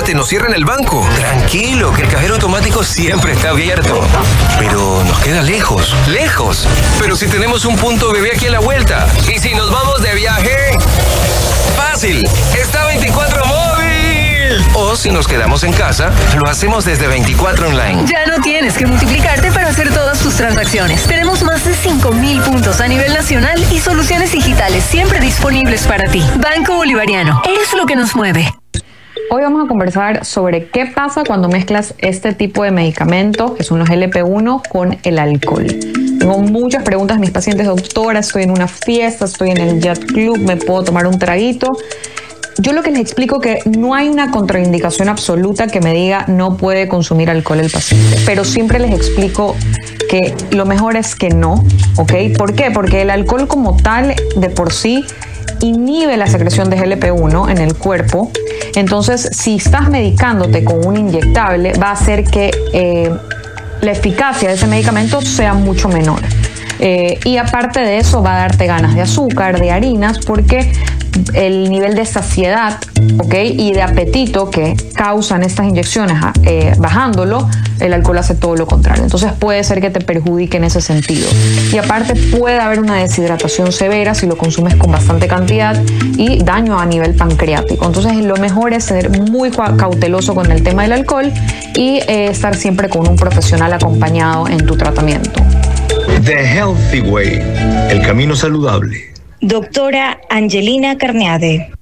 imagínate, nos cierran el banco. Tranquilo, que el cajero automático siempre está abierto. Pero nos queda lejos, lejos. Pero si tenemos un punto bebé aquí a la vuelta. ¿Y si nos vamos de viaje? Fácil, está 24 móvil. O si nos quedamos en casa, lo hacemos desde 24 online. Ya no tienes que multiplicarte para hacer todas tus transacciones. Tenemos más de 5,000 puntos a nivel nacional y soluciones digitales siempre disponibles para ti. Banco Bolivariano, eres lo que nos mueve. Hoy vamos a conversar sobre qué pasa cuando mezclas este tipo de medicamentos, que son los LP1, con el alcohol. Tengo muchas preguntas de mis pacientes: doctora, estoy en una fiesta, estoy en el yacht club, ¿me puedo tomar un traguito? Yo lo que les explico que no hay una contraindicación absoluta que me diga no puede consumir alcohol el paciente, pero siempre les explico que lo mejor es que no, ¿ok? ¿Por qué? Porque el alcohol como tal de por sí inhibe la secreción de GLP-1 en el cuerpo. Entonces, si estás medicándote con un inyectable, va a hacer que la eficacia de ese medicamento sea mucho menor. Y aparte de eso, va a darte ganas de azúcar, de harinas, porque el nivel de saciedad, y de apetito que causan estas inyecciones, bajándolo, el alcohol hace todo lo contrario. Entonces puede ser que te perjudique en ese sentido. Y aparte puede haber una deshidratación severa si lo consumes con bastante cantidad y daño a nivel pancreático. Entonces lo mejor es ser muy cauteloso con el tema del alcohol y estar siempre con un profesional acompañado en tu tratamiento. The Healthy Way, el camino saludable. Doctora Angelina Carneade.